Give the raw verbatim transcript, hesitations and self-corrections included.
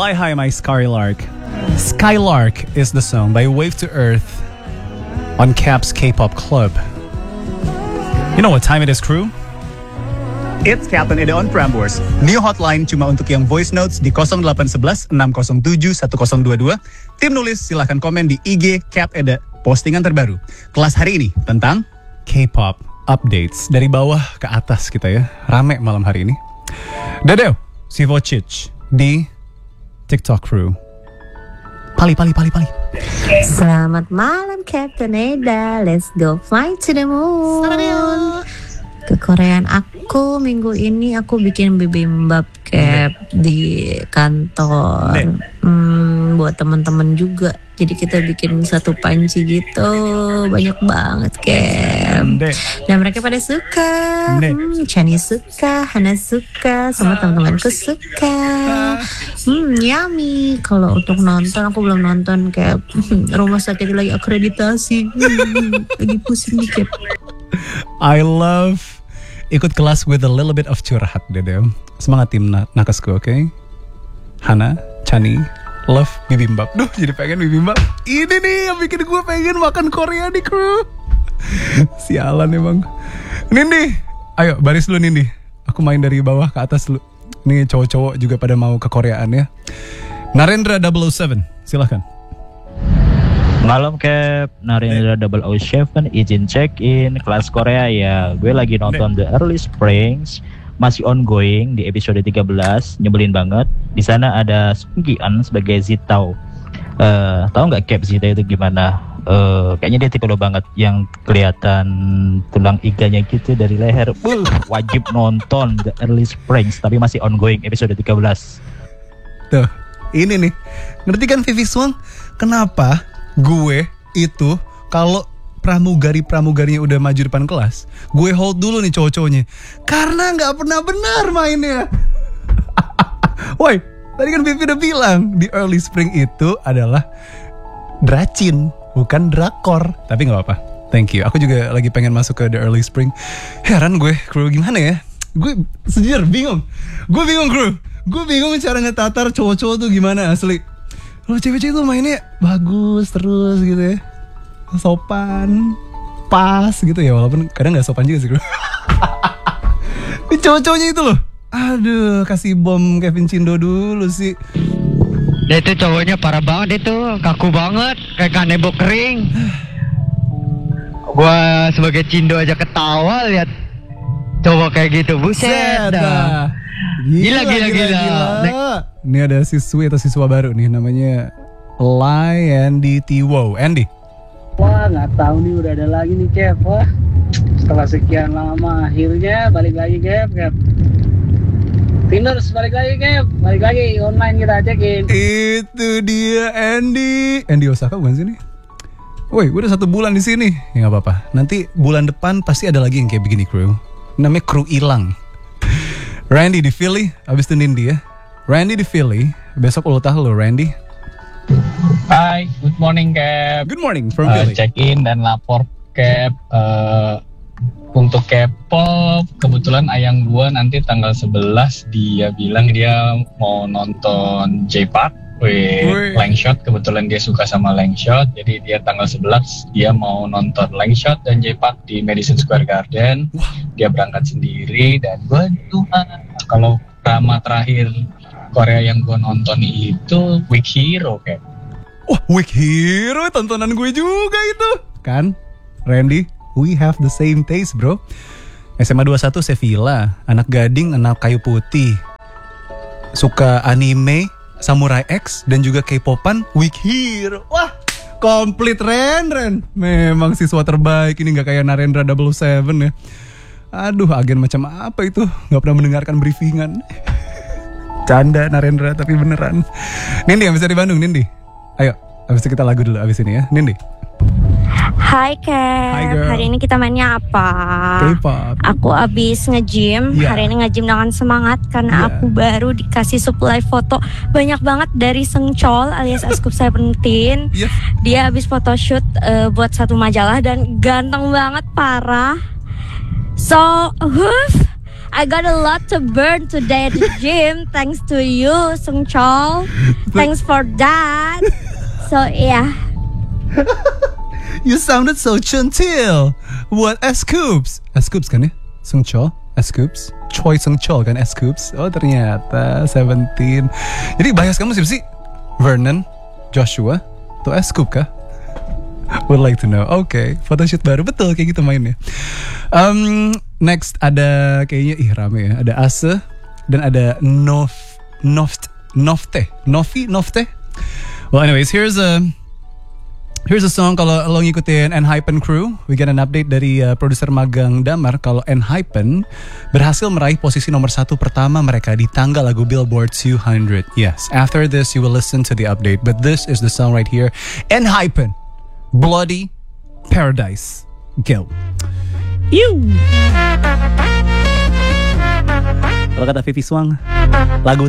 Fly High My Skylark. Skylark is the song by Wave to Earth on Cap's K-pop Club. You know what time it is, crew? It's Captain Eda on Prambors. New hotline cuma untuk yang voice notes di nol delapan satu satu enam nol tujuh satu nol dua dua. Tim nulis silahkan komen di I G Cap Eda. Postingan terbaru kelas hari ini tentang K-pop updates dari bawah ke atas kita ya. Rame malam hari ini. Dadah, Sivocic di TikTok crew. Pali, pali, pali, pali. Selamat malam Captain Eda. Let's go fly to the moon. Kekoreaan aku minggu ini aku bikin bibimbap Cap di kantor. Hmm, buat teman-teman juga. Jadi kita bikin satu panci gitu, banyak banget Cap. Dan mereka pada suka. Hmm, Chani suka, Hana suka, sama teman-temanku suka. Hmm, yummy. Kalau untuk nonton aku belum nonton Cap. Rumah sakit lagi akreditasi. Hmm, lagi pusing nih Cap. I love ikut kelas with a little bit of curhat, Dede. Semangat tim na- nakesku, oke? Okay? Hana, Chani, love bibimbap. Duh, jadi pengen bibimbap. Ini nih yang bikin gue pengen makan Korea nih, kru. Sialan emang. Nindi, ayo baris lu Nindi. Aku main dari bawah ke atas lu. Nih cowok-cowok juga pada mau ke Koreaan ya. Narendra double oh seven, silahkan. Malam Cap, Narendra double oh seven izin check in kelas Korea ya. Gue lagi nonton The Early Springs, masih ongoing di episode tiga belas, nyebelin banget. Di sana ada Sung Gi-eun sebagai Zitao. Uh, tahu nggak Cap Zitao itu gimana? Uh, kayaknya dia tipe lo banget yang kelihatan tulang iganya gitu dari leher. Uh, wajib nonton The Early Springs, tapi masih ongoing episode tiga belas. Tuh, ini nih. Ngerti kan Vivi Swang? Kenapa gue itu kalau pramugari-pramugarinya udah maju depan kelas, gue hold dulu nih cowok-cowoknya, karena nggak pernah benar mainnya. Woi, tadi kan Vivi udah bilang di Early Spring itu adalah dracin, bukan drakor. Tapi nggak apa-apa, thank you. Aku juga lagi pengen masuk ke The Early Spring. Heran gue, kru gimana ya? Gue sejujur bingung. Gue bingung kru. Gue bingung cara ngetatar cowok-cowok tuh gimana asli. Kalau cewek-cewek tuh mainnya bagus terus gitu ya, sopan, pas gitu ya, walaupun kadang nggak sopan juga sih bro. Ini cowok-cowoknya itu loh, aduh kasih bom Kevin Cindo dulu sih. Dia itu cowoknya parah banget itu, kaku banget, kayak kanebo kering. Gua sebagai Cindo aja ketawa lihat cowok kayak gitu, buset dah. Gila, gila, gila, gila. gila. Ini ada siswi atau siswa baru nih, namanya Lai Andy Tiwo. Andy. Wah, nggak tahu nih udah ada lagi nih Cap. Wah, setelah sekian lama akhirnya balik lagi Cap. Cap. Tiners balik lagi Cap. Balik lagi online kita cekin. Itu dia Andy. Andy Osaka bukan sih nih? Woi, udah satu bulan di sini. Ya nggak apa-apa. Nanti bulan depan pasti ada lagi yang kayak begini kru. Namanya kru hilang. Randy di Philly, abis itu Nindi ya. Randy di Philly, besok ulang tahun lo Randy. Hai, good morning Cap. Good morning from uh, Philly. Check in dan lapor Cap. Uh, untuk K-pop, kebetulan ayang gua nanti tanggal sebelas dia bilang dia mau nonton J-Park. Wih, Langshot, kebetulan dia suka sama Langshot, jadi dia tanggal sebelas dia mau nonton Langshot dan J-Park di Madison Square Garden. Wah. Dia berangkat sendiri dan gue tuh kalau drama terakhir Korea yang gue nonton itu Weak Hero Cap. Wah, Weak Hero tontonan gue juga itu. Kan, Randy, we have the same taste bro. S M A dua puluh satu Sevilla, anak gading, anak kayu putih. Suka anime, Samurai X dan juga K-popan, Weak Hero. Wah, komplit Ren Ren. Memang siswa terbaik ini, nggak kayak Narendra double oh seven ya. Aduh, agen macam apa itu? Nggak pernah mendengarkan briefingan. Canda Narendra tapi beneran. Nindi yang bisa di Bandung, Nindi. Ayo, abis itu kita lagu dulu abis ini ya, Nindi. Hai Cap, hari ini kita mainnya apa? K-pop. Aku abis nge-gym, yeah. Hari ini nge-gym dengan semangat karena yeah. Aku baru dikasih supply foto banyak banget dari Sengcol alias Askup Seventeen. Yeah. Dia abis photoshoot uh, buat satu majalah dan ganteng banget, parah. So, huff, I got a lot to burn today at the gym. Thanks to you, Sung Chol. Thanks for that. So yeah. You sounded so centil. What S-Coops? S-Coops kan ya? Sung Chol, S-Coops, Choi Sung Chol kan S-Coops. Oh ternyata Seventeen. Jadi bias kamu siapa sih? Vernon, Joshua, atau S-Coop kah? Would like to know. Oke, okay. Photoshoot baru betul kayak gitu mainnya. Um, next ada kayaknya ih rame ya. Ada Ase dan ada Nov Noft Nofte Novi Nofte. Well, anyways, here's a here's a song kalau lo ngikutin Enhypen Crew. We get an update dari uh, produser magang Damar kalau Enhypen berhasil meraih posisi nomor satu pertama mereka di tangga lagu Billboard two hundred. Yes, after this you will listen to the update, but this is the song right here. Enhypen, Bloody Paradise. Go. You. Kalau kata Vivi Swang, lagu